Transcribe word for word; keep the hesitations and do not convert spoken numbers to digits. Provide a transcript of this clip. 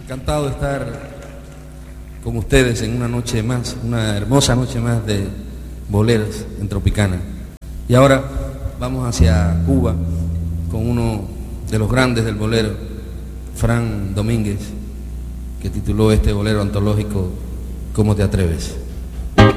Encantado de estar con ustedes en una noche más, una hermosa noche más de boleros en Tropicana. Y ahora vamos hacia Cuba con uno de los grandes del bolero, Fran Domínguez, que tituló este bolero antológico ¿Cómo te atreves?